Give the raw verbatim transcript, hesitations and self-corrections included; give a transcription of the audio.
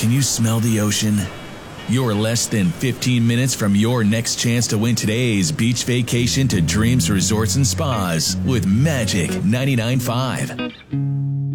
Can you smell the ocean? You're less than fifteen minutes from your next chance to win today's beach vacation to Dreams Resorts and Spas with Magic ninety-nine point five.